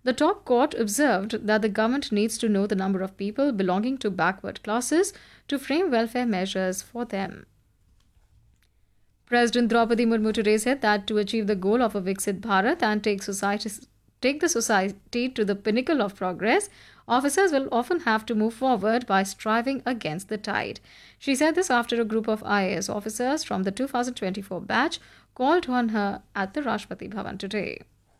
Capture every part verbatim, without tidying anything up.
The top court observed that the government needs to know the number of people belonging to backward classes to frame welfare measures for them. President Draupadi Murmu today said that to achieve the goal of a Viksit Bharat and take society, take the society to the pinnacle of progress, officers will often have to move forward by striving against the tide. She said this after a group of I A S officers from the two thousand twenty-four batch called on her at the Rashtrapati Bhavan today.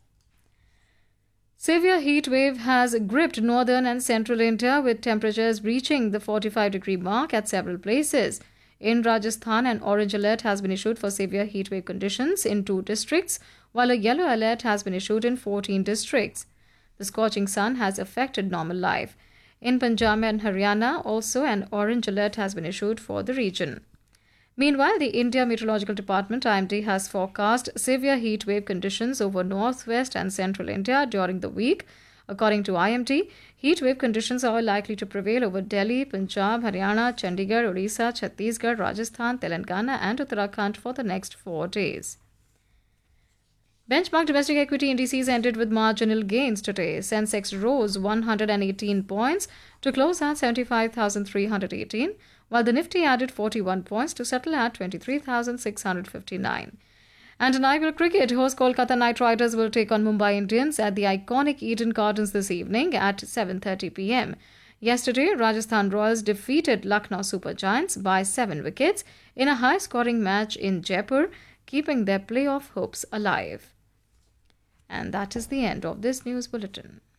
Severe heat wave has gripped northern and central India with temperatures reaching the forty-five degree mark at several places. In Rajasthan, an orange alert has been issued for severe heatwave conditions in two districts, while a yellow alert has been issued in fourteen districts. The scorching sun has affected normal life. In Punjab and Haryana, also an orange alert has been issued for the region. Meanwhile, the India Meteorological Department I M D has forecast severe heatwave conditions over northwest and central India during the week. According to I M D, heatwave conditions are likely to prevail over Delhi, Punjab, Haryana, Chandigarh, Odisha, Chhattisgarh, Rajasthan, Telangana and Uttarakhand for the next four days. Benchmark domestic equity indices ended with marginal gains today. Sensex rose one hundred eighteen points to close at seventy-five thousand three hundred eighteen, while the Nifty added forty-one points to settle at twenty-three thousand six hundred fifty-nine. And in I P L cricket, host Kolkata Knight Riders will take on Mumbai Indians at the iconic Eden Gardens this evening at seven thirty p m. Yesterday, Rajasthan Royals defeated Lucknow Super Giants by seven wickets in a high-scoring match in Jaipur, keeping their playoff hopes alive. And that is the end of this news bulletin.